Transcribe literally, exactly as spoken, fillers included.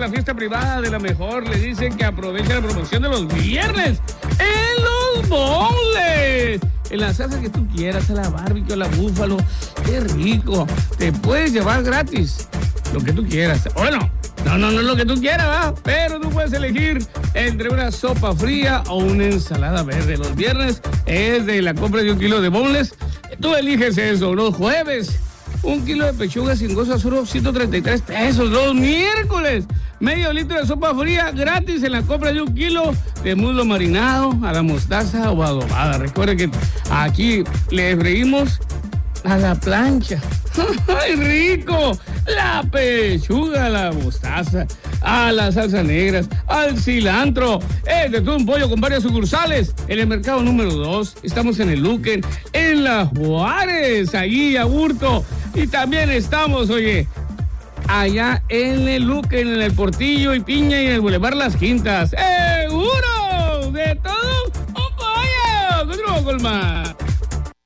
la fiesta privada de la mejor. Le dicen que aproveche la promoción de los viernes en los boneless. En la salsa que tú quieras, a la barbecue, a la búfalo. ¡Qué rico! Te puedes llevar gratis lo que tú quieras. Bueno, no, no, no es lo que tú quieras, ¿verdad? Pero tú puedes elegir entre una sopa fría o una ensalada verde. Los viernes es de la compra de un kilo de boneless. Tú eliges eso. Los jueves, un kilo de pechuga sin goza, solo ciento treinta y tres pesos. Los miércoles, medio litro de sopa fría gratis en la compra de un kilo de muslo marinado a la mostaza o adobada. Recuerda que aquí le freímos a la plancha. ¡Ay, rico! La pechuga, a la mostaza, a las salsas negras, al cilantro. Es de todo un pollo con varias sucursales. En el mercado número dos, estamos en el Luquen, en La Juárez, allí a Hurto. Y también estamos, oye, allá en el Luquen, en el Portillo y Piña y en el Boulevard Las Quintas. ¡Seguro! De todo un pollo. Continúo con más.